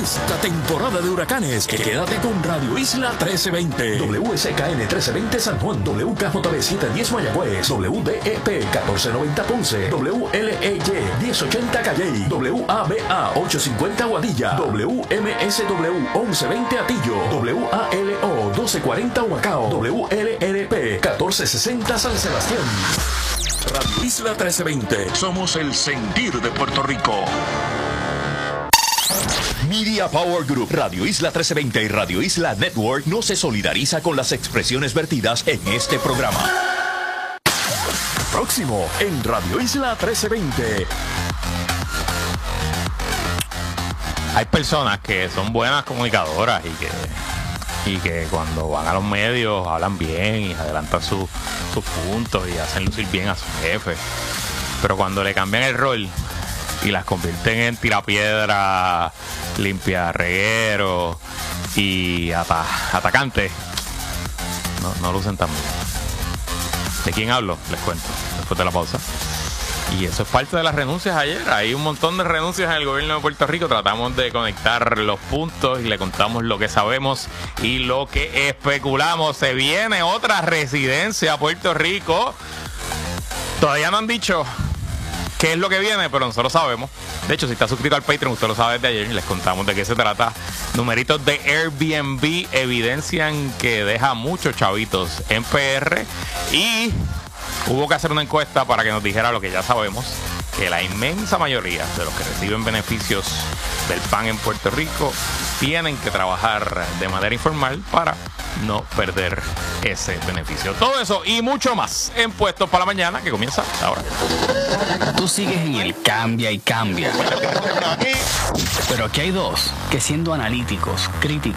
Esta temporada de huracanes, quédate con Radio Isla 1320. WSKN 1320 San Juan, WKJB 710 Mayagüez, WDEP 1490 Ponce, WLEY 1080 Calley, WABA 850 Guadilla, WMSW 1120 Atillo, WALO 1240 Humacao, WLRP 1460 San Sebastián. Radio Isla 1320. Somos el sentir de Puerto Rico. Media Power Group, Radio Isla 1320 y Radio Isla Network no se solidariza con las expresiones vertidas en este programa. Próximo en Radio Isla 1320. Hay personas que son buenas comunicadoras y que cuando van a los medios hablan bien y adelantan sus puntos y hacen lucir bien a su jefe. Pero cuando le cambian el rol y las convierten en tirapiedra, limpia reguero y atacante, no lucen tan bien. ¿De quién hablo? Les cuento después de la pausa. Y eso es parte de las renuncias ayer. Hay un montón de renuncias en el gobierno de Puerto Rico. Tratamos de conectar los puntos y le contamos lo que sabemos y lo que especulamos. Se viene otra residencia a Puerto Rico. Todavía no han dicho qué es lo que viene, pero nosotros sabemos. De hecho, si está suscrito al Patreon, usted lo sabe desde ayer y les contamos de qué se trata. Numeritos de Airbnb evidencian que deja muchos chavitos en PR y hubo que hacer una encuesta para que nos dijera lo que ya sabemos, que la inmensa mayoría de los que reciben beneficios del PAN en Puerto Rico tienen que trabajar de manera informal para no perder ese beneficio. Todo eso y mucho más en Puestos para la Mañana, que comienza ahora. Tú sigues en el cambia y cambia. Pero aquí hay dos que, siendo analíticos, críticos